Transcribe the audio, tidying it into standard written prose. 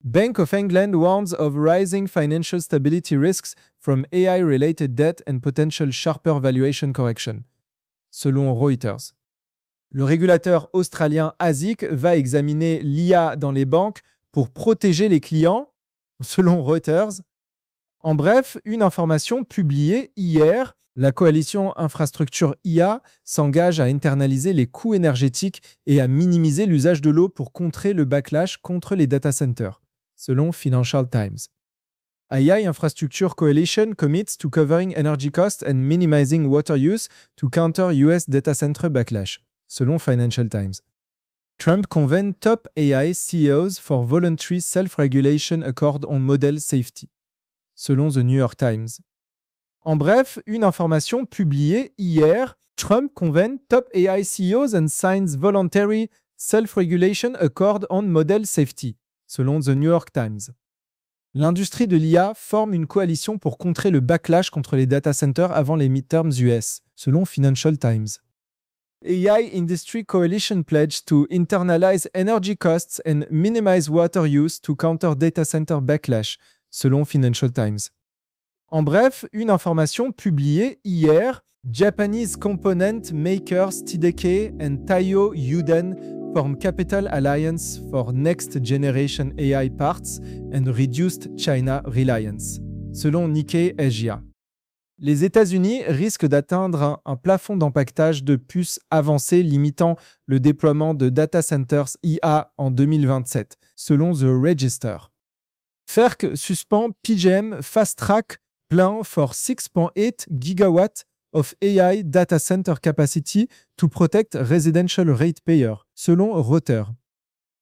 Bank of England warns of rising financial stability risks from AI-related debt and potential sharper valuation correction, selon Reuters. Le régulateur australien ASIC va examiner l'IA dans les banques pour protéger les clients, selon Reuters. En bref, une information publiée hier, la coalition Infrastructure IA s'engage à internaliser les coûts énergétiques et à minimiser l'usage de l'eau pour contrer le backlash contre les data centers, selon Financial Times. AI Infrastructure Coalition commits to covering energy costs and minimizing water use to counter US data center backlash, selon Financial Times. Trump convene top AI CEOs for voluntary self-regulation accord on model safety, selon The New York Times. En bref, une information publiée hier, Trump convene top AI CEOs and signs voluntary self-regulation accord on model safety, selon The New York Times. L'industrie de l'IA forme une coalition pour contrer le backlash contre les data centers avant les midterms US, selon Financial Times. AI Industry Coalition pledged to internalize energy costs and minimize water use to counter data center backlash, selon Financial Times. En bref, une information publiée hier, Japanese component makers TDK and Taiyo Yuden form Capital Alliance for Next Generation AI Parts and Reduced China Reliance, selon Nikkei Asia. Les États-Unis risquent d'atteindre un plafond d'empaquetage de puces avancées limitant le déploiement de data centers IA en 2027, selon The Register. FERC suspend PJM Fast Track plan for 6.8 gigawatts of AI data center capacity to protect residential ratepayers, selon Reuters.